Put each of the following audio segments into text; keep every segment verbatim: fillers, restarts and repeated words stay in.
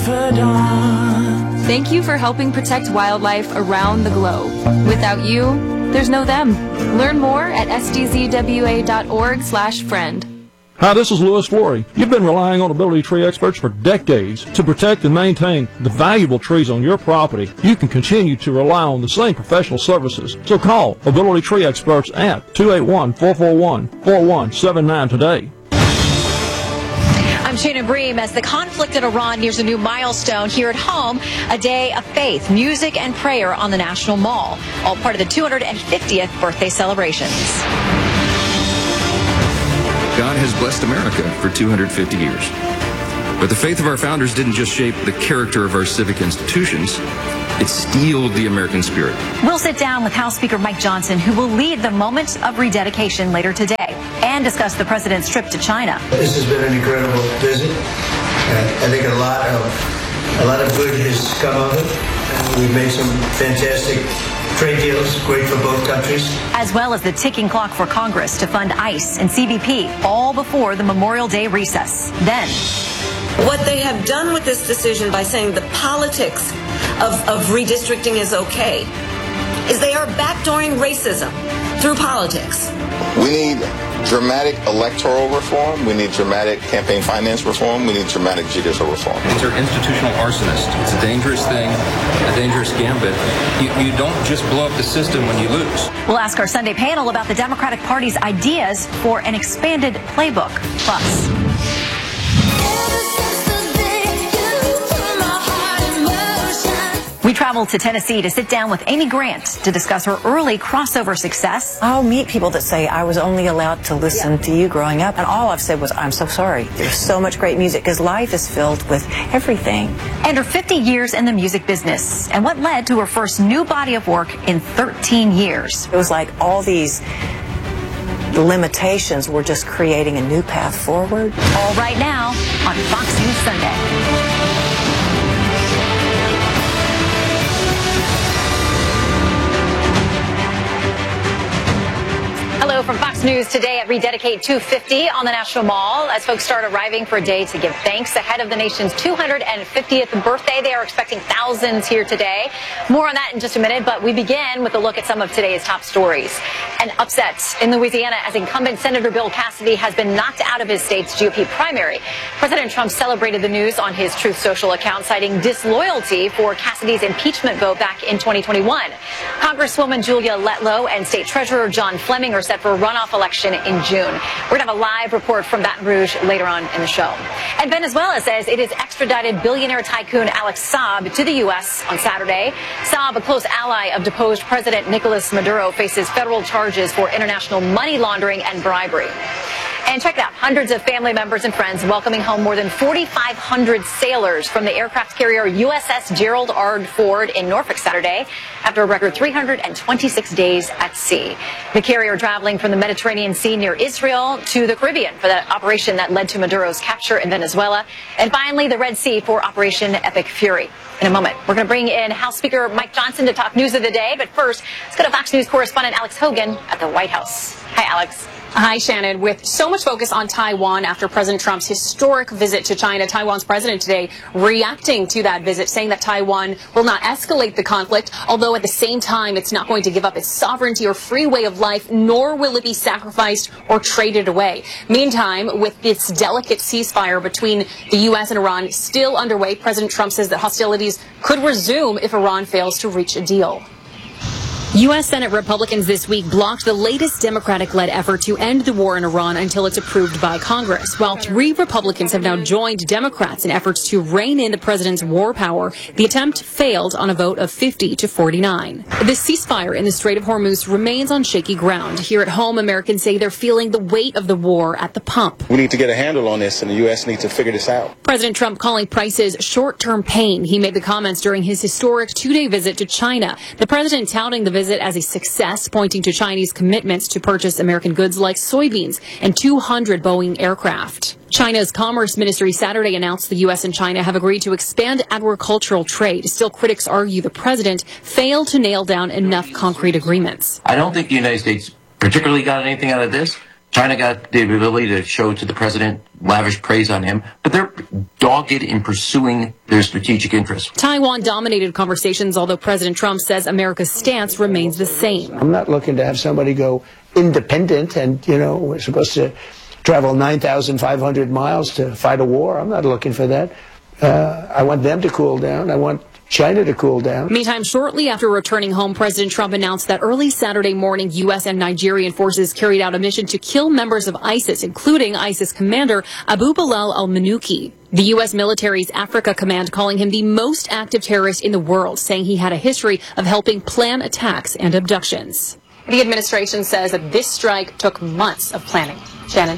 Thank you for helping protect wildlife around the globe. Without you, there's no them. Learn more at s d z w a dot org slash friend. Hi, this is Louis Flory. You've been relying on Ability Tree Experts for decades to protect and maintain the valuable trees on your property. You can continue to rely on the same professional services. So call Ability Tree Experts at two eight one, four four one, four one seven nine today. I'm Shannon Bream. As the conflict in Iran nears a new milestone here at home, a day of faith, music, and prayer on the National Mall, all part of the two hundred fiftieth birthday celebrations. God has blessed America for two hundred fifty years. But the faith of our founders didn't just shape the character of our civic institutions, it steeled the American spirit. We'll sit down with House Speaker Mike Johnson, who will lead the moment of rededication later today, and discuss the president's trip to China. This has been an incredible visit. Uh, I think a lot of a lot of good has come of it. Uh, we've made some fantastic trade deals, great for both countries. As well as the ticking clock for Congress to fund ICE and C B P, all before the Memorial Day recess. Then, what they have done with this decision by saying the politics of, of redistricting is okay is they are backdooring racism through politics. We need dramatic electoral reform. We need dramatic campaign finance reform. We need dramatic judicial reform. These are institutional arsonists. It's a dangerous thing, a dangerous gambit. You, you don't just blow up the system when you lose. We'll ask our Sunday panel about the Democratic Party's ideas for an expanded playbook. Plus, we traveled to Tennessee to sit down with Amy Grant to discuss her early crossover success. I'll meet people that say, I was only allowed to listen yeah. to you growing up. And all I've said was, I'm so sorry. There's so much great music because life is filled with everything. And her fifty years in the music business and what led to her first new body of work in thirteen years. It was like all these limitations were just creating a new path forward. All right now on Fox News Sunday. Hello from Fox News today at Rededicate two fifty on the National Mall as folks start arriving for a day to give thanks ahead of the nation's two hundred fiftieth birthday. They are expecting thousands here today. More on that in just a minute, but we begin with a look at some of today's top stories. An upset in Louisiana as incumbent Senator Bill Cassidy has been knocked out of his state's G O P primary. President Trump celebrated the news on his Truth Social account, citing disloyalty for Cassidy's impeachment vote back in twenty twenty-one. Congresswoman Julia Letlow and State Treasurer John Fleming are set for a runoff election in June. We're going to have a live report from Baton Rouge later on in the show. And Venezuela says it has extradited billionaire tycoon Alex Saab to the U S on Saturday. Saab, a close ally of deposed President Nicolas Maduro, faces federal charges for international money laundering and bribery. And check it out, hundreds of family members and friends welcoming home more than forty-five hundred sailors from the aircraft carrier U S S Gerald R. Ford in Norfolk Saturday after a record three hundred twenty-six days at sea. The carrier traveling from the Mediterranean Sea near Israel to the Caribbean for that operation that led to Maduro's capture in Venezuela. And finally, the Red Sea for Operation Epic Fury. In a moment, we're going to bring in House Speaker Mike Johnson to talk news of the day. But first, let's go to Fox News correspondent Alex Hogan at the White House. Hi, Alex. Hi, Shannon. With so much focus on Taiwan after President Trump's historic visit to China, Taiwan's president today reacting to that visit, saying that Taiwan will not escalate the conflict, although at the same time it's not going to give up its sovereignty or free way of life, nor will it be sacrificed or traded away. Meantime, with this delicate ceasefire between the U S and Iran still underway, President Trump says that hostilities could resume if Iran fails to reach a deal. U S Senate Republicans this week blocked the latest Democratic-led effort to end the war in Iran until it's approved by Congress, while three Republicans have now joined Democrats in efforts to rein in the president's war power. The attempt failed on a vote of fifty to forty-nine. The ceasefire in the Strait of Hormuz remains on shaky ground. Here at home, Americans say they're feeling the weight of the war at the pump. We need to get a handle on this, and the U S needs to figure this out. President Trump calling prices short-term pain. He made the comments during his historic two-day visit to China. The president touting the visit as a success, pointing to Chinese commitments to purchase American goods like soybeans and two hundred Boeing aircraft. China's Commerce Ministry Saturday announced the U S and China have agreed to expand agricultural trade. Still, critics argue the president failed to nail down enough concrete agreements. I don't think the United States particularly got anything out of this, China got the ability to show to the president lavish praise on him, but they're dogged in pursuing their strategic interests. Taiwan dominated conversations, although President Trump says America's stance remains the same. I'm not looking to have somebody go independent and, you know, we're supposed to travel nine thousand five hundred miles to fight a war. I'm not looking for that. Uh, I want them to cool down. I want China to cool down. Meantime, shortly after returning home, President Trump announced that early Saturday morning, U S and Nigerian forces carried out a mission to kill members of ISIS, including ISIS commander Abu Bilal al-Manuki. The U S military's Africa Command calling him the most active terrorist in the world, saying he had a history of helping plan attacks and abductions. The administration says that this strike took months of planning. Shannon.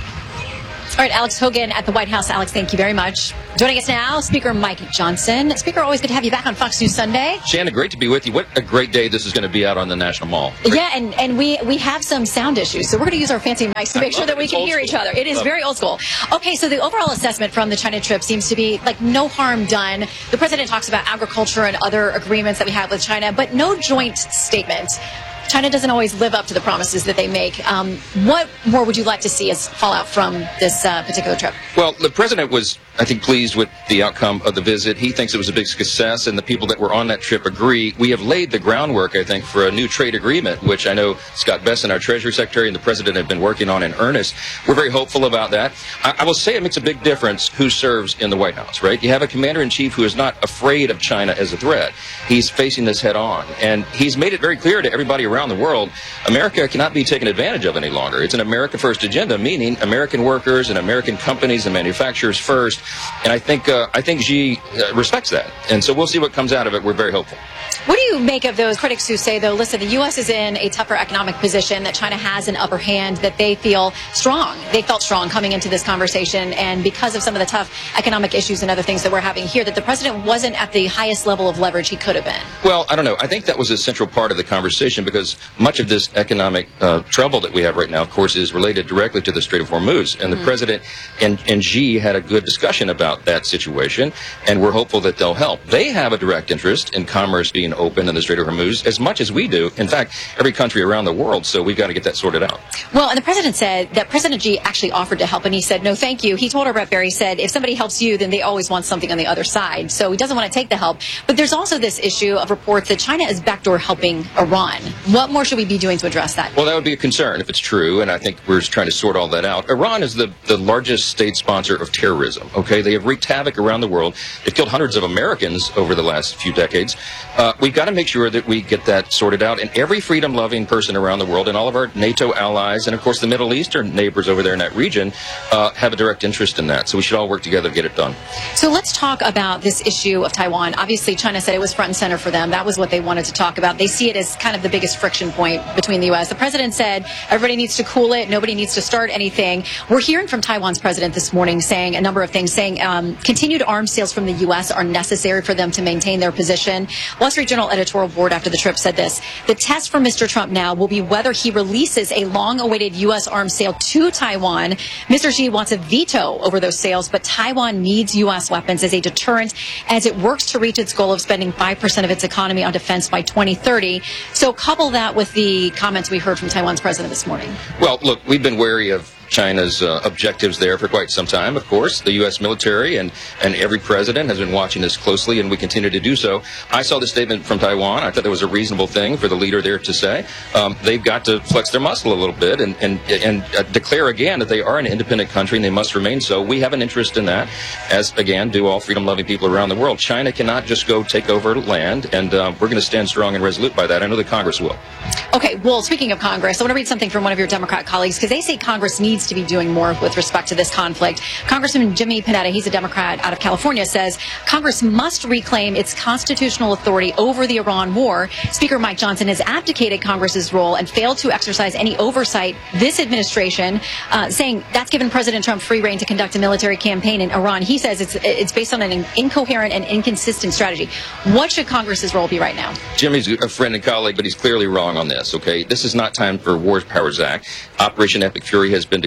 All right, Alex Hogan at the White House. Alex, thank you very much. Joining us now, Speaker Mike Johnson. Speaker, always good to have you back on Fox News Sunday. Shannon, great to be with you. What a great day this is going to be out on the National Mall. Great. Yeah, and, and we, we have some sound issues, so we're going to use our fancy mics to make sure that we can hear each other. It is very old school. Okay, so the overall assessment from the China trip seems to be like no harm done. The president talks about agriculture and other agreements that we have with China, but no joint statement. China doesn't always live up to the promises that they make. Um, what more would you like to see as fallout from this uh, particular trip? Well, the president was, I think, pleased with the outcome of the visit. He thinks it was a big success, and the people that were on that trip agree. We have laid the groundwork, I think, for a new trade agreement, which I know Scott Bessent, our Treasury Secretary, and the president have been working on in earnest. We're very hopeful about that. I, I will say it makes a big difference who serves in the White House, right? You have a commander-in-chief who is not afraid of China as a threat. He's facing this head on, and he's made it very clear to everybody around around the world, America cannot be taken advantage of any longer. It's an America First agenda, meaning American workers and American companies and manufacturers first. And I think uh, I think Xi uh, respects that. And so we'll see what comes out of it. We're very hopeful. What do you make of those critics who say, though, listen, the U S is in a tougher economic position, that China has an upper hand, that they feel strong? They felt strong coming into this conversation, and because of some of the tough economic issues and other things that we're having here, that the president wasn't at the highest level of leverage he could have been. Well, I don't know. I think that was a central part of the conversation, because much of this economic uh, trouble that we have right now, of course, is related directly to the Strait of Hormuz. And the mm-hmm. president and, and Xi had a good discussion about that situation, and we're hopeful that they'll help. They have a direct interest in commerce being open in the Strait of Hormuz as much as we do. In fact, every country around the world, so we've got to get that sorted out. Well, and the president said that President Xi actually offered to help, and he said, no, thank you. He told our rep, Barry, said, if somebody helps you, then they always want something on the other side. So he doesn't want to take the help. But there's also this issue of reports that China is backdoor helping Iran. What more should we be doing to address that? Well, that would be a concern if it's true, and I think we're trying to sort all that out. Iran is the, the largest state sponsor of terrorism, okay? They have wreaked havoc around the world. They've killed hundreds of Americans over the last few decades. Uh, we've got to make sure that we get that sorted out, and every freedom-loving person around the world, and all of our NATO allies, and of course the Middle Eastern neighbors over there in that region, uh, have a direct interest in that. So we should all work together to get it done. So let's talk about this issue of Taiwan. Obviously, China said it was front and center for them. That was what they wanted to talk about. They see it as kind of the biggest friction point between the U S. The president said everybody needs to cool it. Nobody needs to start anything. We're hearing from Taiwan's president this morning saying a number of things, saying um, continued arms sales from the U S are necessary for them to maintain their position. Wall Street Journal editorial board after the trip said this: the test for Mister Trump now will be whether he releases a long-awaited U S arms sale to Taiwan. Mister Xi wants a veto over those sales, but Taiwan needs U S weapons as a deterrent as it works to reach its goal of spending five percent of its economy on defense by twenty thirty. So couple that with the comments we heard from Taiwan's president this morning. Well, look, we've been wary of China's uh, objectives there for quite some time. Of course, the U S military and, and every president has been watching this closely, and we continue to do so. I saw the statement from Taiwan. I thought that was a reasonable thing for the leader there to say. Um, they've got to flex their muscle a little bit and, and, and uh, declare again that they are an independent country and they must remain so. We have an interest in that, as, again, do all freedom-loving people around the world. China cannot just go take over land, and uh, we're going to stand strong and resolute by that. I know the Congress will. Okay, well, speaking of Congress, I want to read something from one of your Democrat colleagues, because they say Congress needs to be doing more with respect to this conflict. Congressman Jimmy Panetta, he's a Democrat out of California, says Congress must reclaim its constitutional authority over the Iran war. Speaker Mike Johnson has abdicated Congress's role and failed to exercise any oversight this administration, uh, saying that's given President Trump free rein to conduct a military campaign in Iran. He says it's it's based on an incoherent and inconsistent strategy. What should Congress's role be right now? Jimmy's a friend and colleague, but he's clearly wrong on this, okay? This is not time for War Powers Act. Operation Epic Fury has been declared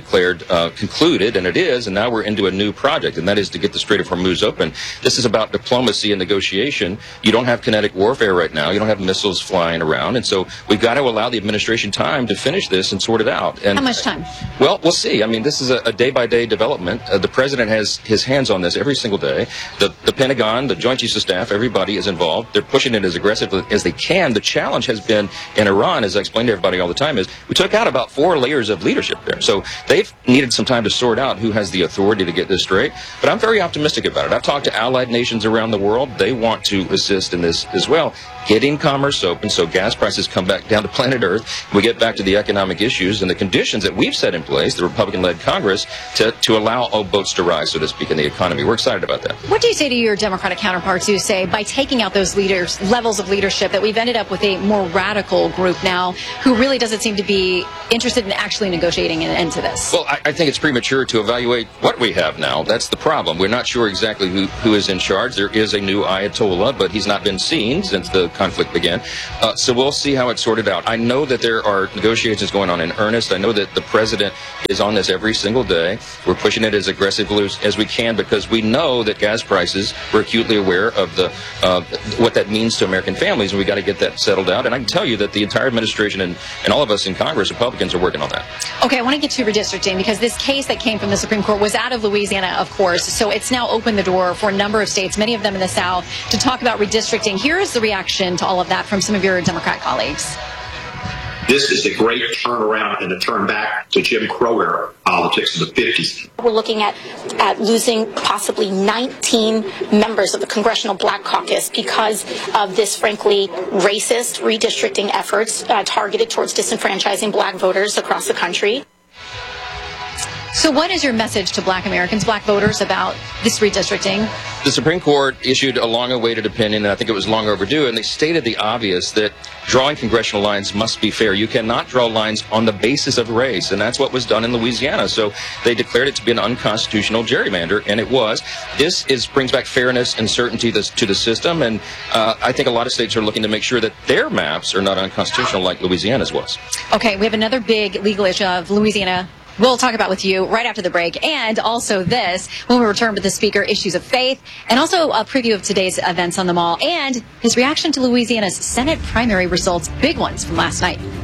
declared uh, concluded, and it is, and now we're into a new project, and that is to get the Strait of Hormuz open. This is about diplomacy and negotiation. You don't have kinetic warfare right now. You don't have missiles flying around, and so we've got to allow the administration time to finish this and sort it out. And how much time? Well, we'll see. I mean, this is a, a day-by-day development. Uh, the president has his hands on this every single day. The, the Pentagon, the Joint Chiefs of Staff, everybody is involved. They're pushing it as aggressively as they can. The challenge has been in Iran, as I explain to everybody all the time, is we took out about four layers of leadership there. So they've needed some time to sort out who has the authority to get this straight. But I'm very optimistic about it. I've talked to allied nations around the world. They want to assist in this as well. Getting commerce open so gas prices come back down to planet Earth. We get back to the economic issues and the conditions that we've set in place, the Republican-led Congress, to, to allow all boats to rise, so to speak, in the economy. We're excited about that. What do you say to your Democratic counterparts who say by taking out those leaders, levels of leadership, that we've ended up with a more radical group now who really doesn't seem to be interested in actually negotiating an end to this? Well, I, I think it's premature to evaluate what we have now. That's the problem. We're not sure exactly who, who is in charge. There is a new Ayatollah, but he's not been seen since the conflict began. Uh, so we'll see how it's sorted out. I know that there are negotiations going on in earnest. I know that the president is on this every single day. We're pushing it as aggressively as, as we can because we know that gas prices, we're acutely aware of the uh, what that means to American families, and we got to get that settled out. And I can tell you that the entire administration and, and all of us in Congress, Republicans, are working on that. Okay, I want to get to redistricting because this case that came from the Supreme Court was out of Louisiana, of course, so it's now opened the door for a number of states, many of them in the South, to talk about redistricting. Here is the reaction to all of that from some of your Democrat colleagues. This is a great turnaround and a turn back to Jim Crow era politics of the fifties. We're looking at, at losing possibly nineteen members of the Congressional Black Caucus because of this, frankly, racist redistricting efforts uh, targeted towards disenfranchising black voters across the country. So what is your message to black Americans, black voters, about this redistricting? The Supreme Court issued a long-awaited opinion, and I think it was long overdue, and they stated the obvious that drawing congressional lines must be fair. You cannot draw lines on the basis of race, and that's what was done in Louisiana. So they declared it to be an unconstitutional gerrymander, and it was. This is brings back fairness and certainty to the system, and uh, I think a lot of states are looking to make sure that their maps are not unconstitutional like Louisiana's was. Okay, we have another big legal issue of Louisiana we'll talk about with you right after the break, and also this when we return with the speaker, issues of faith, and also a preview of today's events on the Mall and his reaction to Louisiana's Senate primary results, big ones from last night.